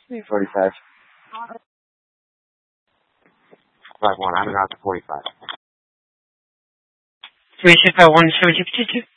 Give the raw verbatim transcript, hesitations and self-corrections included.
three forty-five. five one, I'm out to forty-five. three six five one, seven two two two.